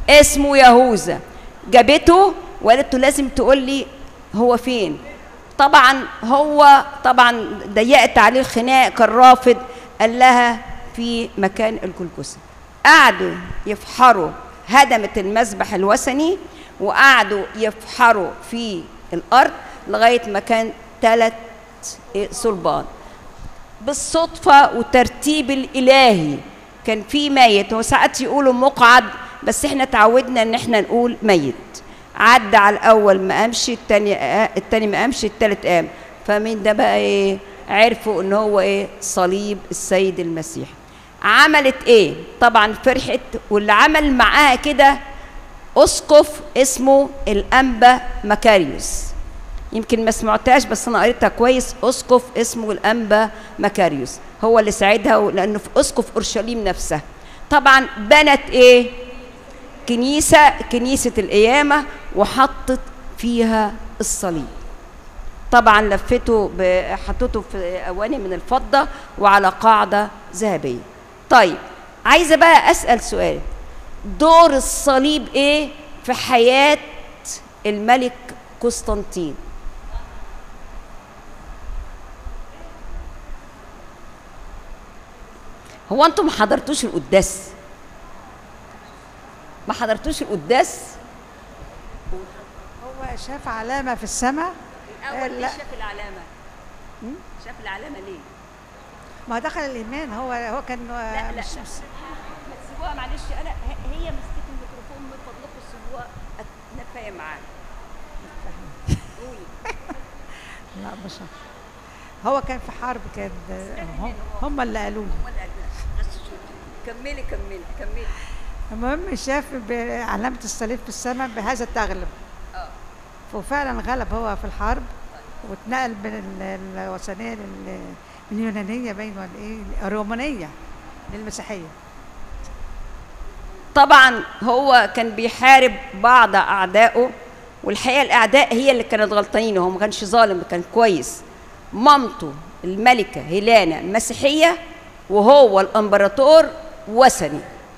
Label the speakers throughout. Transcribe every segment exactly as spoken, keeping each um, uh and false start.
Speaker 1: اسمه يهوذا. جابته وقالت له لازم تقول لي هو فين. طبعا هو طبعا ضيقت عليه الخناق، كان رافض، قال لها في مكان الجلجثة. قعدوا يفحروا، هدمت المذبح الوثني وقعدوا يفحروا في الارض لغايه ما كان ثلاث صلبان. بالصدفه وترتيب الالهي كان في ميت، وساعات يقولوا مقعد بس احنا اتعودنا ان احنا نقول ميت. عدى على الاول ما قامش، الثاني الثاني ما قامش، الثالث قام. فمن ده بقى ايه؟ عرفوا ان هو ايه؟ صليب السيد المسيح. عملت ايه؟ طبعا فرحت، واللي عمل معاها كده اسقف اسمه الانبا مكاريوس. يمكن ما سمعتهاش بس انا قريتها كويس. اسقف اسمه الانبا مكاريوس هو اللي ساعدها، لانه في اسقف اورشليم نفسها. طبعا بنت ايه؟ كنيسه، كنيسه القيامه، وحطت فيها الصليب. طبعا لفته، حطته في اواني من الفضه وعلى قاعده ذهبيه. طيب عايزه بقى اسال سؤال، دور الصليب ايه في حياه الملك قسطنطين؟ هو انتم ما حضرتوش القداس؟ ما حضرتوش القداس؟
Speaker 2: هو شاف علامه في السماء.
Speaker 1: الاول ليه شاف العلامه؟ شاف العلامه ليه؟
Speaker 2: ما دخل الايمان. هو هو كان
Speaker 1: لا لا
Speaker 2: مش
Speaker 1: لا سيبوها معلش. انا هي مسكت الميكروفون، من فضلكم سيبوها اتنفايه معاها. قولي.
Speaker 2: لا مش هو كان في حرب، كان هم, هم اللي قالوا
Speaker 1: هم اللي قالوا. كملي كملي كملي.
Speaker 2: المهم شاف علامه الصليب في السماء، بهذا تغلب. اه وفعلا غلب هو في الحرب، واتنقل من الوثنيه لل من اليونانيه باين ولا ايه، الرومانيه للمسيحيه.
Speaker 1: طبعا هو كان بيحارب بعض اعدائه، والحقيقه الاعداء هي اللي كانت غلطانين، هو ما كانش ظالم، كان كويس. مامته الملكه هيلانا مسيحيه، وهو الامبراطور وثني.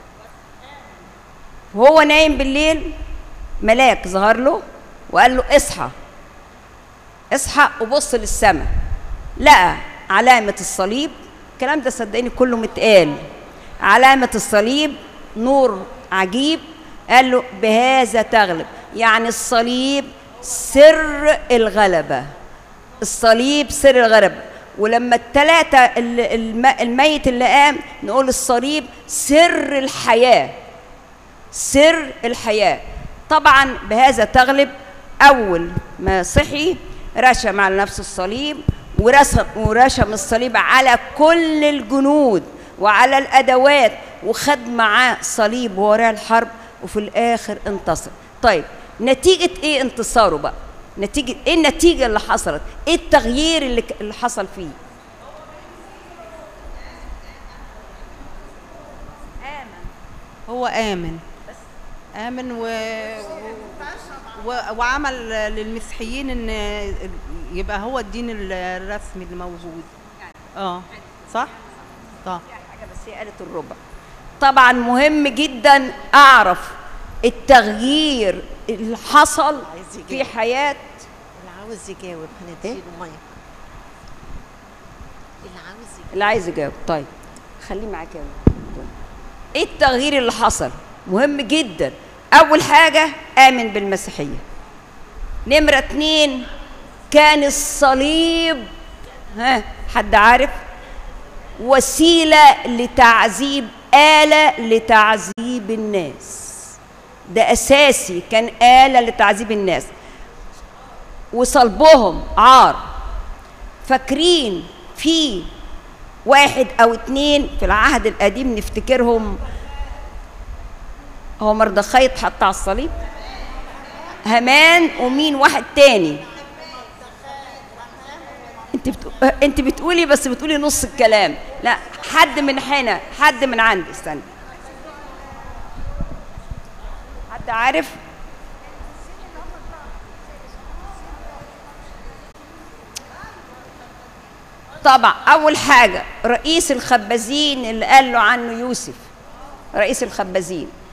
Speaker 1: وهو نايم بالليل ملاك ظهر له وقال له اصحى اصحى وبص للسماء، لقى علامة الصليب. الكلام ده صدقني كله متقال. علامة الصليب نور عجيب، قال له بهذا تغلب. يعني الصليب سر الغلبة، الصليب سر الغلبة. ولما الثلاثة الميت اللي قام نقول الصليب سر الحياة، سر الحياة. طبعا بهذا تغلب. أول ما صحي رشم على نفسه الصليب، ورسم ورشم الصليب على كل الجنود وعلى الأدوات، وخد معاه صليب ووراه الحرب، وفي الآخر انتصر. طيب نتيجة إيه انتصاره بقى؟ نتيجة إيه؟ النتيجة اللي حصلت إيه؟ التغيير اللي, اللي حصل فيه؟
Speaker 3: آمن. هو آمن آمن و... و... وعمل للمسيحيين إن يبقى هو الدين الرسمي اللي موجود. اه صح؟ طبعا
Speaker 1: حاجة بس هي قالت الربع. طبعا مهم جدا أعرف التغيير اللي حصل في حياة
Speaker 4: اللي عاوز يجاوب. هنديله ميه. اللي عاوز يجاوب.
Speaker 1: اللي عايز يجاوب. طيب خليه معاك يا ولد. ايه التغيير اللي حصل؟ مهم جدا. أول حاجة آمن بالمسيحية. نمرة اتنين كان الصليب، ها حد عارف؟ وسيلة لتعذيب، آلة لتعذيب الناس. ده أساسي، كان آلة لتعذيب الناس. وصلبهم عار. فاكرين في واحد أو اتنين في العهد القديم نفتكرهم، هو مردخاي اتحط على الصليب، هامان، ومين واحد تاني. انت بتقو... انت بتقولي بس بتقولي نص الكلام. لا حد من هنا، حد من عندي. استنى، حد عارف؟ طبعا اول حاجه رئيس الخبازين اللي قال له عنه يوسف، رئيس الخبازين